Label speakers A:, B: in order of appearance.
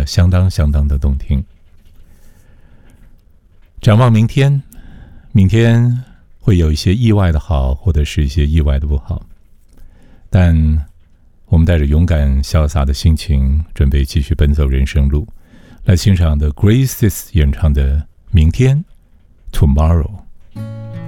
A: 得相当的动听。展望明天，明天会有一些意外的好，或者是一些意外的不好，但我们带着勇敢潇洒的心情，准备继续奔走人生路，来欣赏的 Graces 演唱的《明天》 Tomorrow。